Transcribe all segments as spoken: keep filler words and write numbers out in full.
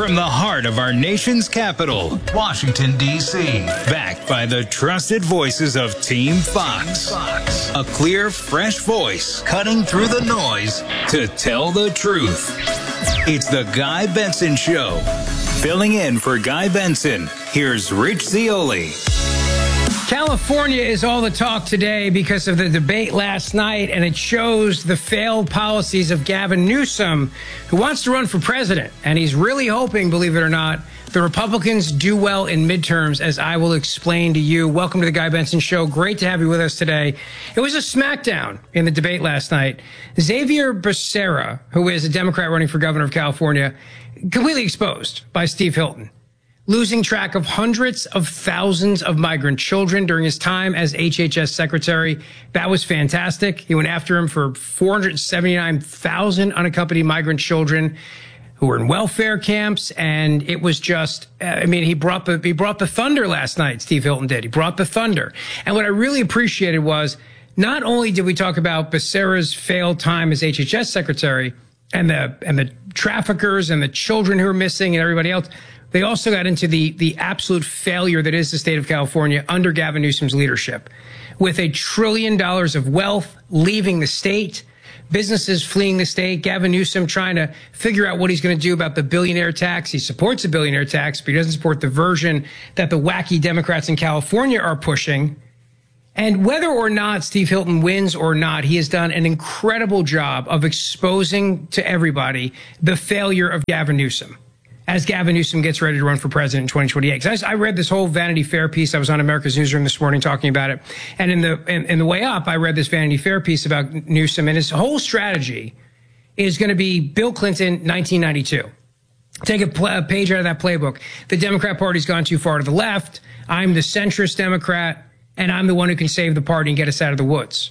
From the heart of our nation's capital, Washington, D C, backed by the trusted voices of Team Fox. A clear, fresh voice cutting through the noise to tell the truth. It's the Guy Benson Show. Filling in for Guy Benson, here's Rich Zeoli. California is all the talk today because of the debate last night, and it shows the failed policies of Gavin Newsom, who wants to run for president. And he's really hoping, believe it or not, the Republicans do well in midterms, as I will explain to you. Welcome to the Guy Benson Show. Great to have you with us today. It was a smackdown in the debate last night. Xavier Becerra, who is a Democrat running for governor of California, completely exposed by Steve Hilton, losing track of hundreds of thousands of migrant children during his time as H H S secretary. That was fantastic. He went after him for four hundred seventy-nine thousand unaccompanied migrant children who were in welfare camps. And it was just, I mean, he brought the, he brought the thunder last night. Steve Hilton did. He brought the thunder. And what I really appreciated was not only did we talk about Becerra's failed time as H H S secretary and the, and the traffickers and the children who are missing and everybody else, they also got into the, the absolute failure that is the state of California under Gavin Newsom's leadership, with a trillion dollars of wealth leaving the state, businesses fleeing the state, Gavin Newsom trying to figure out what he's going to do about the billionaire tax. He supports a billionaire tax, but he doesn't support the version that the wacky Democrats in California are pushing. And whether or not Steve Hilton wins or not, he has done an incredible job of exposing to everybody the failure of Gavin Newsom as Gavin Newsom gets ready to run for president in twenty twenty-eight. I, I read this whole Vanity Fair piece. I was on America's Newsroom this morning talking about it. And in the in, in the way up, I read this Vanity Fair piece about Newsom, and his whole strategy is going to be Bill Clinton, nineteen ninety-two. Take a, pl- a page out of that playbook. The Democrat Party's gone too far to the left. I'm the centrist Democrat, and I'm the one who can save the party and get us out of the woods.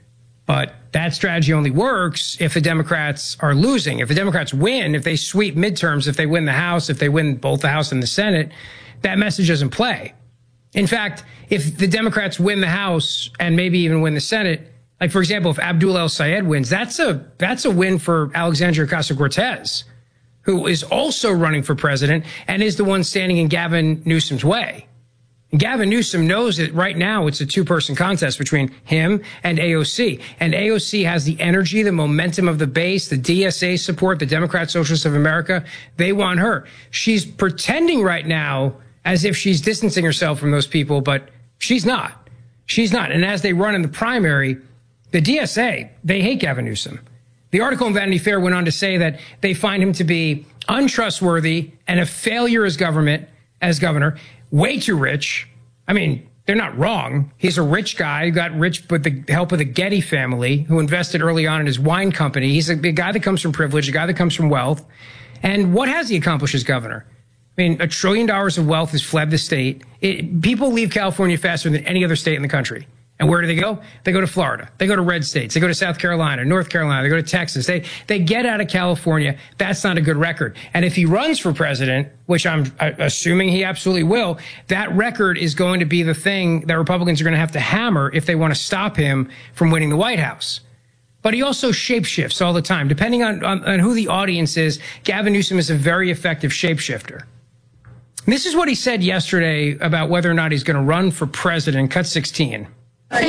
But that strategy only works if the Democrats are losing. If the Democrats win, if they sweep midterms, if they win the House, if they win both the House and the Senate, that message doesn't play. In fact, if the Democrats win the House and maybe even win the Senate, like, for example, if Abdul El-Sayed wins, that's a that's a win for Alexandria Ocasio-Cortez, who is also running for president and is the one standing in Gavin Newsom's way. And Gavin Newsom knows that right now it's a two-person contest between him and A O C. And A O C has the energy, the momentum of the base, the D S A support, the Democrat Socialists of America. They want her. She's pretending right now as if she's distancing herself from those people, but she's not. She's not. And as they run in the primary, the D S A, they hate Gavin Newsom. The article in Vanity Fair went on to say that they find him to be untrustworthy and a failure as government, as governor. Way too rich. I mean, they're not wrong. He's a rich guy who got rich with the help of the Getty family, who invested early on in his wine company. He's a, a guy that comes from privilege, a guy that comes from wealth. And what has he accomplished as governor? I mean, a trillion dollars of wealth has fled the state. It, people leave California faster than any other state in the country. And where do they go? They go to Florida. They go to red states. They go to South Carolina, North Carolina. They go to Texas. They they get out of California. That's not a good record. And if he runs for president, which I'm assuming he absolutely will, that record is going to be the thing that Republicans are going to have to hammer if they want to stop him from winning the White House. But he also shapeshifts all the time. Depending on, on, on who the audience is, Gavin Newsom is a very effective shapeshifter. And this is what he said yesterday about whether or not he's going to run for president. Cut sixteen. When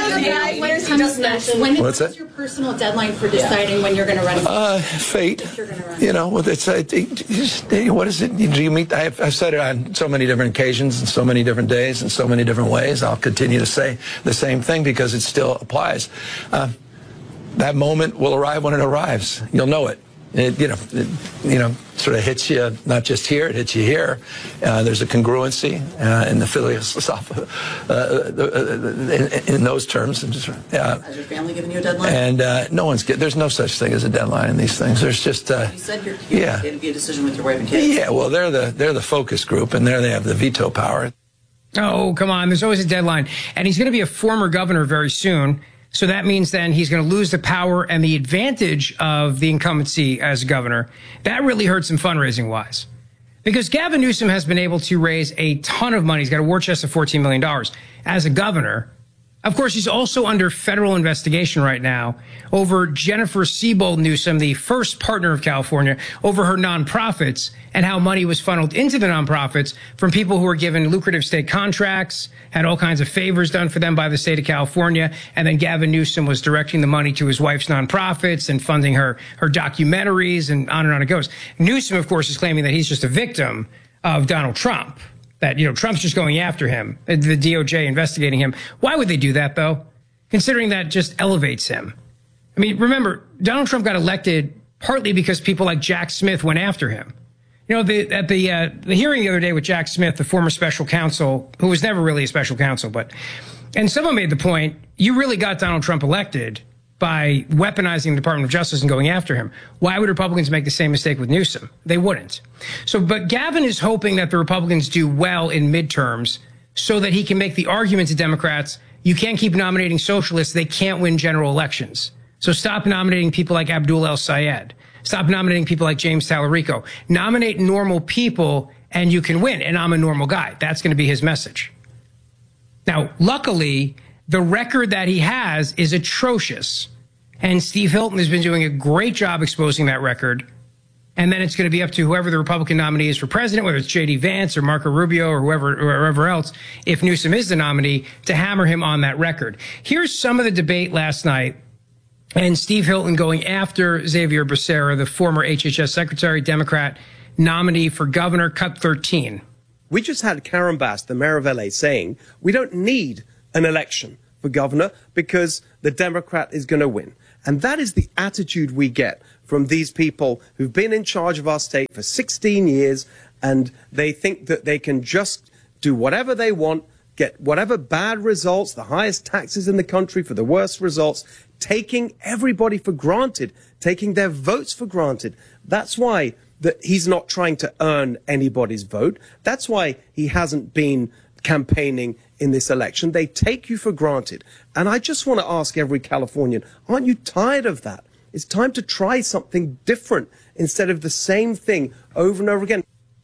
What's is your personal deadline for deciding yeah. when you're going to run? Uh, fate. You know, it's uh, what is it? Do you meet? I've, I've said it on so many different occasions, and so many different days, and so many different ways. I'll continue to say the same thing because it still applies. Uh, that moment will arrive when it arrives. You'll know it. It, you know, it, you know, sort of hits you not just here; it hits you here. Uh, there's a congruency uh, in the philosophy uh, uh, in, in those terms. And just, uh, Has your family given you a deadline? And uh, no one's get. There's no such thing as a deadline in these things. There's just. Uh, you said you're, you're yeah. going to be a decision with your wife and kids. Yeah. Well, they're the they're the focus group, and there they have the veto power. Oh, come on! There's always a deadline, and he's going to be a former governor very soon. So that means then he's going to lose the power and the advantage of the incumbency as governor. That really hurts him fundraising wise, because Gavin Newsom has been able to raise a ton of money. He's got a war chest of fourteen million dollars as a governor. Of course, he's also under federal investigation right now over Jennifer Siebold Newsom, the first partner of California, over her nonprofits and how money was funneled into the nonprofits from people who were given lucrative state contracts, had all kinds of favors done for them by the state of California. And then Gavin Newsom was directing the money to his wife's nonprofits and funding her, her documentaries, and on and on it goes. Newsom, of course, is claiming that he's just a victim of Donald Trump. That, you know, Trump's just going after him, the D O J investigating him. Why would they do that, though? Considering that just elevates him. I mean, remember, Donald Trump got elected partly because people like Jack Smith went after him. You know, the, at the uh, the hearing the other day with Jack Smith, the former special counsel, who was never really a special counsel, but, and someone made the point, you really got Donald Trump elected by weaponizing the Department of Justice and going after him. Why would Republicans make the same mistake with Newsom? They wouldn't. So, but Gavin is hoping that the Republicans do well in midterms so that he can make the argument to Democrats, you can't keep nominating socialists, they can't win general elections. So stop nominating people like Abdul El-Sayed. Stop nominating people like James Tallarico. Nominate normal people and you can win. And I'm a normal guy. That's going to be his message. Now, luckily, the record that he has is atrocious. And Steve Hilton has been doing a great job exposing that record. And then it's going to be up to whoever the Republican nominee is for president, whether it's J D Vance or Marco Rubio or whoever, or whoever else, if Newsom is the nominee, to hammer him on that record. Here's some of the debate last night. And Steve Hilton going after Xavier Becerra, the former H H S secretary, Democrat nominee for governor, cut thirteen. We just had Karen Bass, the mayor of L A, saying we don't need an election for governor because the Democrat is going to win. And that is the attitude we get from these people who've been in charge of our state for sixteen years, and they think that they can just do whatever they want, get whatever bad results, the highest taxes in the country for the worst results, taking everybody for granted, taking their votes for granted. That's why that he's not trying to earn anybody's vote. That's why he hasn't been campaigning in this election. They take you for granted. And I just want to ask every Californian, aren't you tired of that? It's time to try something different instead of the same thing over and over again.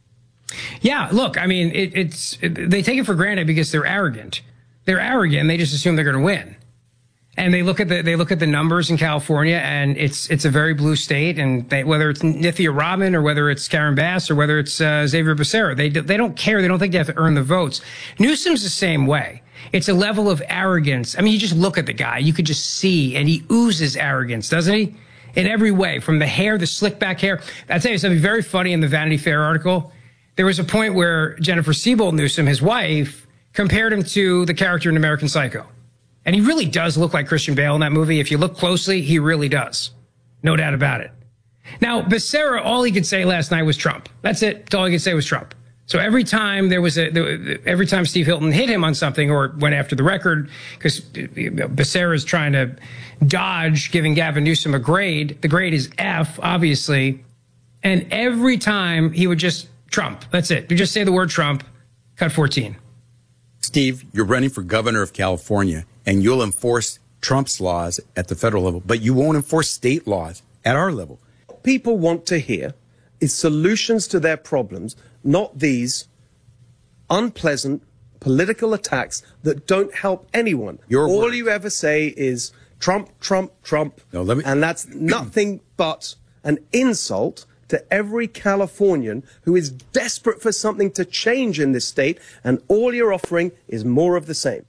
Yeah, look, I mean, it, it's it, they take it for granted because they're arrogant. They're arrogant and they just assume they're going to win. And they look at the they look at the numbers in California, and it's it's a very blue state. And they, whether it's Nithya Rabin or whether it's Karen Bass or whether it's uh, Xavier Becerra, they they don't care. They don't think they have to earn the votes. Newsom's the same way. It's a level of arrogance. I mean, you just look at the guy, you could just see, and he oozes arrogance, doesn't he? In every way, from the hair, the slick back hair. I'll tell you something very funny in the Vanity Fair article. There was a point where Jennifer Siebold Newsom, his wife, compared him to the character in American Psycho. And he really does look like Christian Bale in that movie. If you look closely, he really does. No doubt about it. Now, Becerra, all he could say last night was Trump. That's it. That's all he could say was Trump. So every time there was a, every time Steve Hilton hit him on something or went after the record, because Becerra is trying to dodge giving Gavin Newsom a grade. The grade is F, obviously. And every time he would just Trump. That's it. You just say the word Trump, cut fourteen. Steve, you're running for governor of California, and you'll enforce Trump's laws at the federal level, but you won't enforce state laws at our level. What people want to hear is solutions to their problems, not these unpleasant political attacks that don't help anyone. Your All word. you ever say is Trump, Trump, Trump, No, let me- and that's nothing but an insult to every Californian who is desperate for something to change in this state, and all you're offering is more of the same.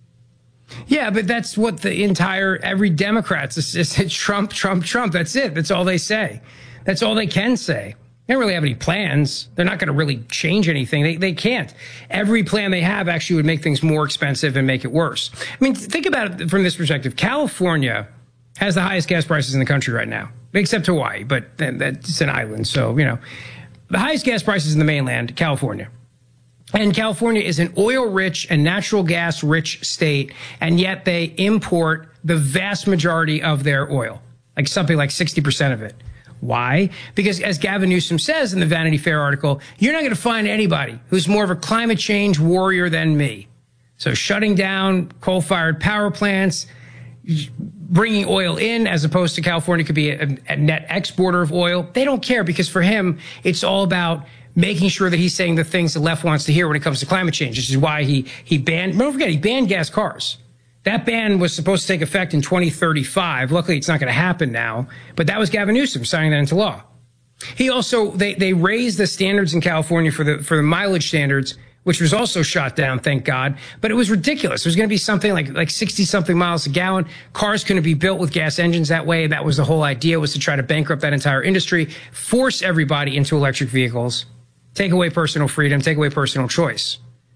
Yeah, but that's what the entire, every Democrat is just Trump, Trump, Trump. That's it. That's all they say. That's all they can say. They don't really have any plans. They're not going to really change anything. They, they can't. Every plan they have actually would make things more expensive and make it worse. I mean, think about it from this perspective. California has the highest gas prices in the country right now, except Hawaii, but that's an island. So, you know, the highest gas prices in the mainland, California. And California is an oil-rich and natural gas-rich state, and yet they import the vast majority of their oil, like something like sixty percent of it. Why? Because as Gavin Newsom says in the Vanity Fair article, you're not going to find anybody who's more of a climate change warrior than me. So shutting down coal-fired power plants, bringing oil in as opposed to California could be a, a net exporter of oil. They don't care because for him, it's all about making sure that he's saying the things the left wants to hear when it comes to climate change, which is why he, he banned, don't forget, he banned gas cars. That ban was supposed to take effect in twenty thirty-five. Luckily, it's not going to happen now. But that was Gavin Newsom signing that into law. He also, they, they raised the standards in California for the, for the mileage standards, which was also shot down, thank God. But it was ridiculous. It was going to be something like, like sixty something miles a gallon. Cars couldn't be built with gas engines that way. That was the whole idea, was to try to bankrupt that entire industry, force everybody into electric vehicles, take away personal freedom, take away personal choice.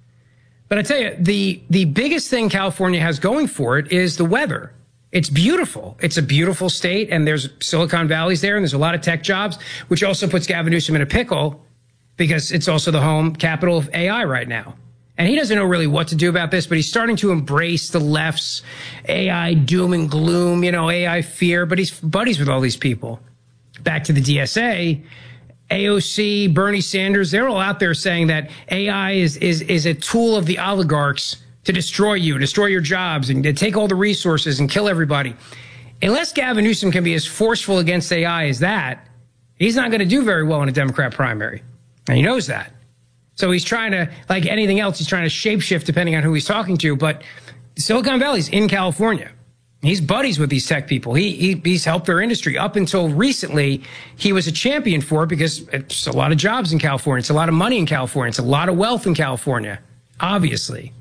But I tell you, the, the biggest thing California has going for it is the weather. It's beautiful. It's a beautiful state, and there's Silicon Valley's there, and there's a lot of tech jobs, which also puts Gavin Newsom in a pickle because it's also the home capital of A I right now. And he doesn't know really what to do about this, but he's starting to embrace the left's A I doom and gloom, you know, A I fear, but he's buddies with all these people. Back to the D S A. A O C, Bernie Sanders, they're all out there saying that A I is, is, is a tool of the oligarchs to destroy you, destroy your jobs, and to take all the resources and kill everybody. Unless Gavin Newsom can be as forceful against A I as that, he's not going to do very well in a Democrat primary. And he knows that. So he's trying to, like anything else, he's trying to shapeshift depending on who he's talking to. But Silicon Valley's in California. He's buddies with these tech people. He, he he's helped their industry. Up until recently, he was a champion for it because it's a lot of jobs in California. It's a lot of money in California. It's a lot of wealth in California, obviously.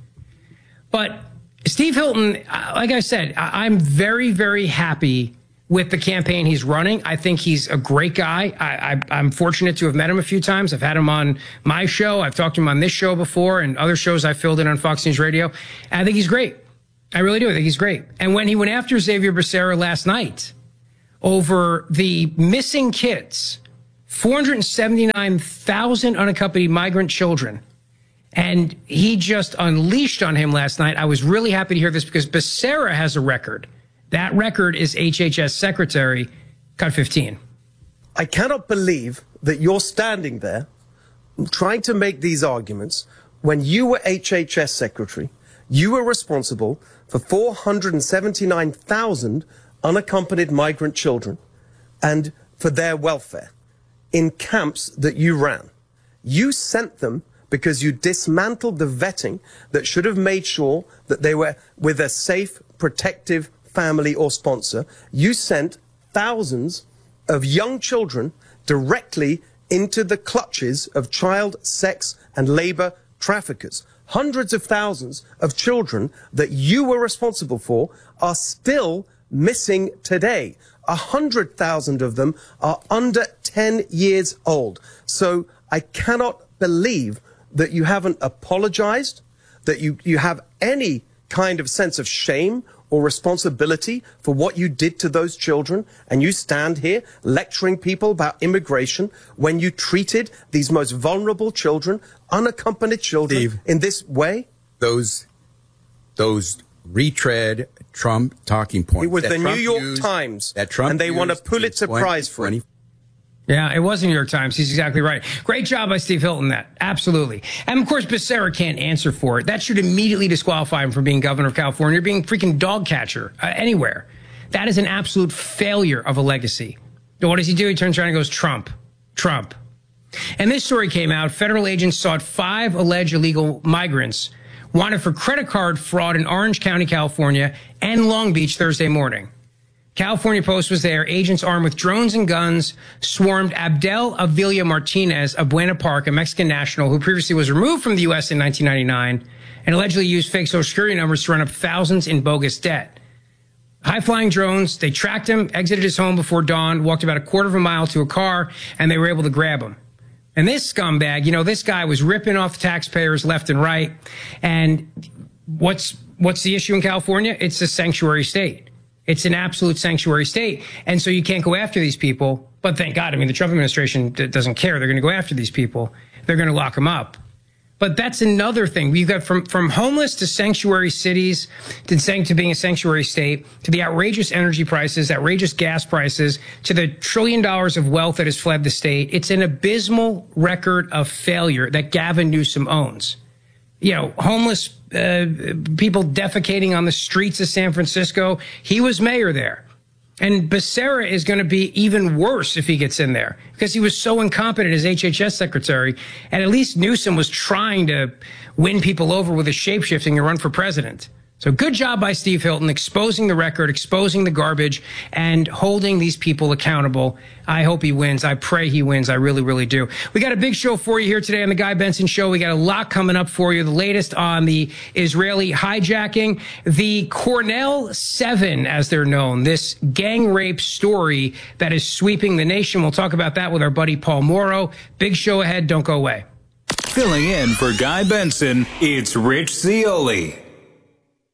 But Steve Hilton, like I said, I'm very, very happy with the campaign he's running. I think he's a great guy. I, I, I'm fortunate to have met him a few times. I've had him on my show. I've talked to him on this show before and other shows I filled in on Fox News Radio. And I think he's great. I really do. I think he's great. And when he went after Xavier Becerra last night over the missing kids, four hundred seventy-nine thousand unaccompanied migrant children, and he just unleashed on him last night. I was really happy to hear this because Becerra has a record. That record is H H S Secretary, cut fifteen. I cannot believe that you're standing there trying to make these arguments when you were H H S Secretary. You were responsible for four hundred seventy-nine thousand unaccompanied migrant children and for their welfare in camps that you ran. You sent them because you dismantled the vetting that should have made sure that they were with a safe, protective family or sponsor. You sent thousands of young children directly into the clutches of child sex and labor traffickers. Hundreds of thousands of children that you were responsible for are still missing today. A hundred thousand of them are under ten years old. So I cannot believe that you haven't apologized, that you, you have any kind of sense of shame or responsibility for what you did to those children, and you stand here lecturing people about immigration when you treated these most vulnerable children, unaccompanied children, Steve, in this way? Those, those retread Trump talking points. It was the Trump New York used, Times, that Trump and they won a Pulitzer Prize for it. Yeah, it was the New York Times. He's exactly right. Great job by Steve Hilton, that. Absolutely. And, of course, Becerra can't answer for it. That should immediately disqualify him from being governor of California or being freaking dog catcher uh, anywhere. That is an absolute failure of a legacy. So what does he do? He turns around and goes, Trump, Trump. And this story came out. Federal agents sought five alleged illegal migrants wanted for credit card fraud in Orange County, California, and Long Beach Thursday morning. California Post was there. Agents armed with drones and guns swarmed Abdel Avila Martinez of Buena Park, a Mexican national who previously was removed from the U S in nineteen ninety-nine and allegedly used fake social security numbers to run up thousands in bogus debt. High-flying drones, they tracked him, exited his home before dawn, walked about a quarter of a mile to a car, and they were able to grab him. And this scumbag, you know, this guy was ripping off the taxpayers left and right. And what's what's the issue in California? It's a sanctuary state. It's an absolute sanctuary state. And so you can't go after these people. But thank God, I mean, the Trump administration doesn't care. They're going to go after these people. They're going to lock them up. But that's another thing. You've got from, from homeless to sanctuary cities to, saying, to being a sanctuary state, to the outrageous energy prices, outrageous gas prices, to the trillion dollars of wealth that has fled the state. It's an abysmal record of failure that Gavin Newsom owns. You know, homeless uh, people defecating on the streets of San Francisco. He was mayor there. And Becerra is going to be even worse if he gets in there because he was so incompetent as H H S secretary. And at least Newsom was trying to win people over with his shape-shifting and run for president. So good job by Steve Hilton exposing the record, exposing the garbage, and holding these people accountable. I hope he wins. I pray he wins. I really, really do. We got a big show for you here today on the Guy Benson Show. We got a lot coming up for you. The latest on the Israeli hijacking, the Cornell Seven, as they're known, this gang rape story that is sweeping the nation. We'll talk about that with our buddy Paul Morrow. Big show ahead. Don't go away. Filling in for Guy Benson, it's Rich Zeoli.